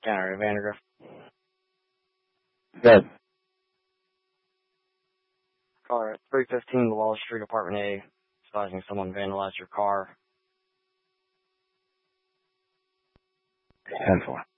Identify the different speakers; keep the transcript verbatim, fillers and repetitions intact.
Speaker 1: County Vandergrift.
Speaker 2: Good.
Speaker 1: Car at three fifteen Wallace Street, Apartment A. Advising someone vandalized your car.
Speaker 2: ten four.